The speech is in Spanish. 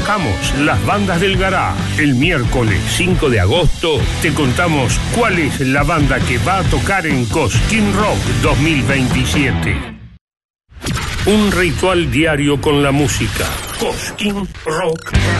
arrancamos las bandas del Garage. El miércoles 5 de agosto te contamos cuál es la banda que va a tocar en Cosquín Rock 2027. Un ritual diario con la música. Cosquín Rock.